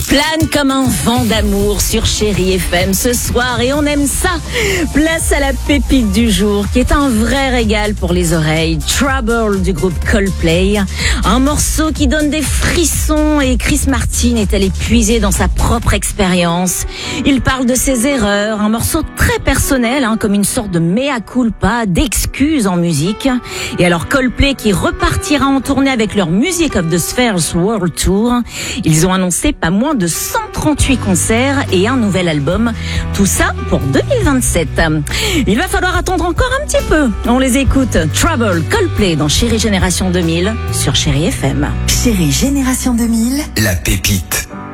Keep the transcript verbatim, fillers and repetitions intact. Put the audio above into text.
Plane comme un vent d'amour sur Chérie F M ce soir et on aime ça. Place à la pépite du jour qui est un vrai régal pour les oreilles. Trouble du groupe Coldplay. Un morceau qui donne des frissons et Chris Martin est allé puiser dans sa propre expérience. Il parle de ses erreurs, un morceau très personnel, hein, comme une sorte de mea culpa, d'excuses en musique. Et alors Coldplay qui repartira en tournée avec leur Music of the Spheres World Tour. Ils ont annoncé pas moins de cent trente-huit concerts et un nouvel album. Tout ça pour deux mille vingt-sept. Il va falloir attendre encore un petit peu. On les écoute. Trouble, Coldplay dans Chérie Génération deux mille sur Chérie F M. Chérie Génération deux mille, la pépite.